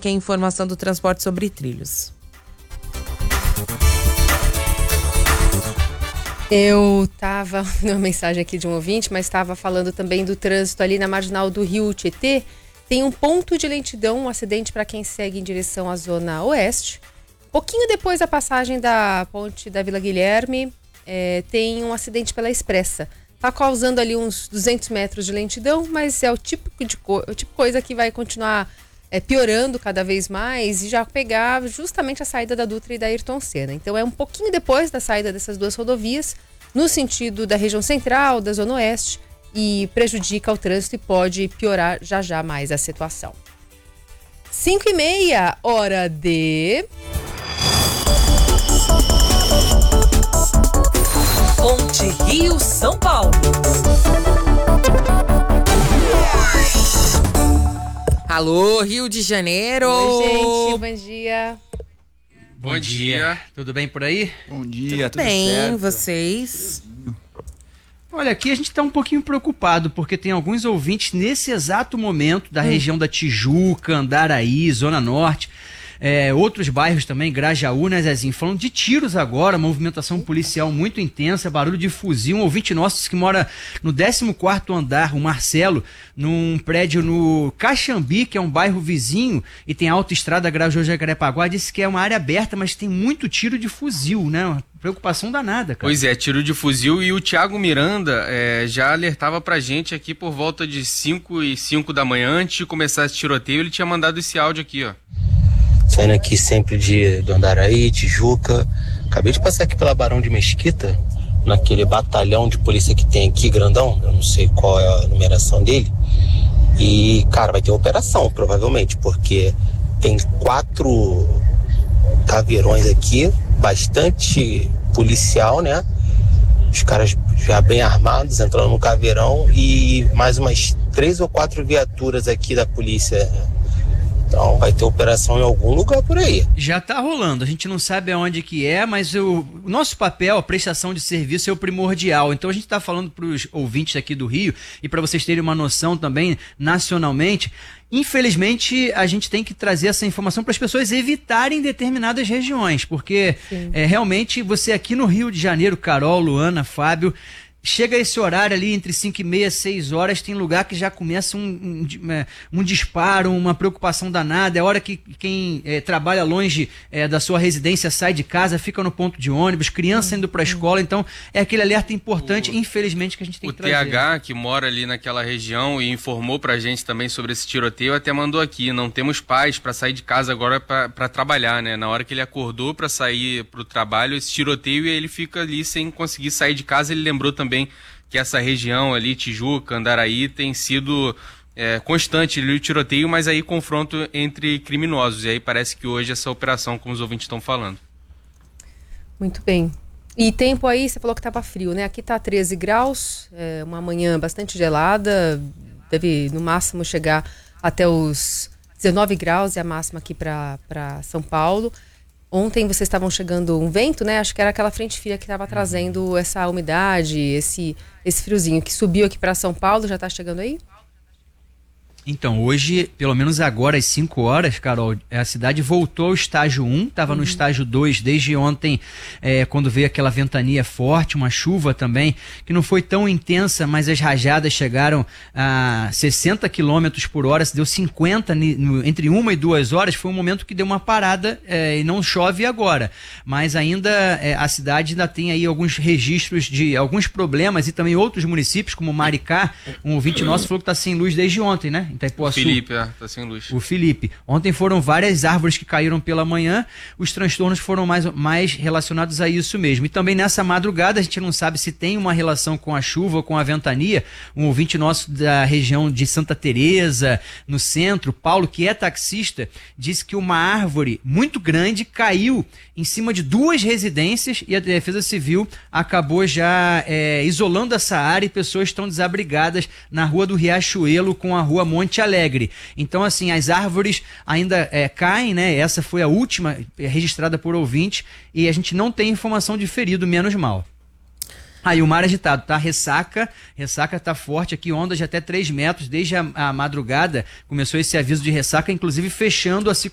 aqui a informação do transporte sobre trilhos. Eu estava, uma mensagem aqui de um ouvinte, mas estava falando também do trânsito ali na marginal do Rio Tietê. Tem um ponto de lentidão, um acidente para quem segue em direção à zona oeste. Pouquinho depois da passagem da ponte da Vila Guilherme, tem um acidente pela Expressa. Está causando ali uns 200 metros de lentidão, mas é o tipo de coisa que vai continuar piorando cada vez mais e já pegar justamente a saída da Dutra e da Ayrton Senna. Então é um pouquinho depois da saída dessas duas rodovias, no sentido da região central, da zona oeste, e prejudica o trânsito e pode piorar já mais a situação. 5h30, hora de... Ponte Rio São Paulo. Alô, Rio de Janeiro! Oi, gente, bom dia. Bom dia, tudo bem por aí? Bom dia, tudo bem, certo? vocês? Olha, aqui a gente está um pouquinho preocupado, porque tem alguns ouvintes nesse exato momento da região da Tijuca, Andaraí, Zona Norte, outros bairros também, Grajaú, né, Zezinho? Falando de tiros agora, movimentação policial muito intensa, barulho de fuzil. Um ouvinte nosso que mora no 14º andar, o Marcelo, num prédio no Caxambi, que é um bairro vizinho, e tem a autoestrada Grajaú-Jacarepaguá, disse que é uma área aberta, mas tem muito tiro de fuzil, né? Uma preocupação danada, cara. Pois é, tiro de fuzil, e o Thiago Miranda já alertava pra gente aqui por volta de 5h05 da manhã, antes de começar esse tiroteio, ele tinha mandado esse áudio aqui, ó. Saindo aqui sempre do Andaraí, Tijuca. Acabei de passar aqui pela Barão de Mesquita, naquele batalhão de polícia que tem aqui, grandão. Eu não sei qual é a numeração dele. E, cara, vai ter operação, provavelmente, porque tem 4 caveirões aqui, bastante policial, né? Os caras já bem armados, entrando no caveirão, e mais umas 3 ou 4 viaturas aqui da polícia. Então vai ter operação em algum lugar por aí. Já tá rolando, a gente não sabe aonde que é, mas o nosso papel, a prestação de serviço é o primordial. Então a gente tá falando pros ouvintes aqui do Rio, e para vocês terem uma noção também, nacionalmente, infelizmente a gente tem que trazer essa informação para as pessoas evitarem determinadas regiões, porque realmente você aqui no Rio de Janeiro, Carol, Luana, Fábio, chega esse horário ali, entre 5h30 e 6 horas, tem lugar que já começa um disparo, uma preocupação danada. É hora que quem trabalha longe da sua residência sai de casa, fica no ponto de ônibus, criança indo para a escola. Então, é aquele alerta importante, infelizmente, que a gente tem que trazer. O TH, que mora ali naquela região e informou pra gente também sobre esse tiroteio, até mandou aqui: não temos pais para sair de casa agora para trabalhar, né? Na hora que ele acordou para sair pro trabalho, esse tiroteio, e ele fica ali sem conseguir sair de casa. Ele lembrou também que essa região ali, Tijuca, Andaraí, tem sido constante ali o tiroteio, mas aí confronto entre criminosos. E aí parece que hoje essa operação, como os ouvintes estão falando. Muito bem. E tempo aí, você falou que estava frio, né? Aqui tá 13 graus, uma manhã bastante gelada, deve no máximo chegar até os 19 graus, é a máxima aqui para São Paulo. Ontem vocês estavam chegando um vento, né? Acho que era aquela frente fria que estava trazendo essa umidade, esse friozinho que subiu aqui para São Paulo. Já está chegando aí? Então, hoje, pelo menos agora às 5 horas, Carol, a cidade voltou ao estágio 1, estava no estágio 2 desde ontem, quando veio aquela ventania forte, uma chuva também, que não foi tão intensa, mas as rajadas chegaram a 60 km por hora, se deu 50 entre 1 e 2 horas, foi um momento que deu uma parada e não chove agora. Mas ainda a cidade ainda tem aí alguns registros de alguns problemas, e também outros municípios, como Maricá. Um ouvinte nosso falou que está sem luz desde ontem, né? Itaipuaçu. O Felipe, tá sem luz. O Felipe. Ontem foram várias árvores que caíram pela manhã, os transtornos foram mais relacionados a isso mesmo. E também nessa madrugada, a gente não sabe se tem uma relação com a chuva ou com a ventania. Um ouvinte nosso da região de Santa Teresa, no centro, Paulo, que é taxista, disse que uma árvore muito grande caiu em cima de 2 residências, e a Defesa Civil acabou já isolando essa área, e pessoas estão desabrigadas na rua do Riachuelo com a rua Monte Alegre. Então, assim, as árvores ainda caem, né? Essa foi a última registrada por ouvinte, e a gente não tem informação de ferido, menos mal. Aí o mar agitado, tá? Ressaca tá forte aqui, ondas de até 3 metros, desde a madrugada começou esse aviso de ressaca, inclusive fechando a